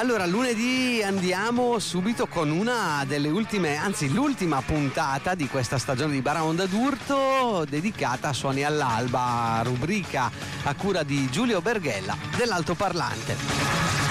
Allora, lunedì andiamo subito con una delle ultime, anzi l'ultima puntata di questa stagione di Baraonda d'Urto dedicata a Suoni all'Alba, rubrica a cura di Giulio Berghella dell'Altoparlante.